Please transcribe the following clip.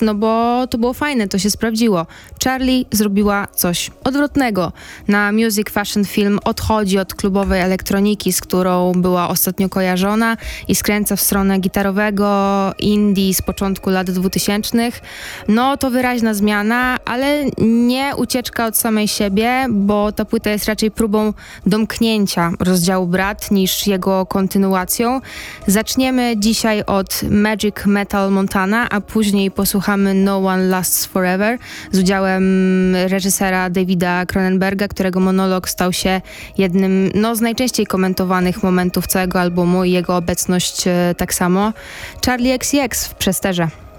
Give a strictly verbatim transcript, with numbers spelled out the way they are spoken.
X, no bo to było fajne, to się sprawdziło. Charli zrobiła coś odwrotnego. Na Music Fashion Film odchodzi od klubowej elektroniki, z którą była ostatnio kojarzona i skręca w stronę gitarowego indie z początku lat dwutysięcznych. No to wyraźna zmiana, ale nie ucieczka od samej siebie, bo ta płyta jest raczej próbą domknięcia rozdziału Brat niż jego kontynuacją. Zaczniemy dzisiaj od Magic Metal Montana, a później posłuchamy No One Lasts Forever z udziałem reżysera Davida Cronenberga, którego monolog stał się jednym no, z najczęściej komentowanych momentów całego albumu i jego obecność e, tak samo. Charli X C X w Przesterze.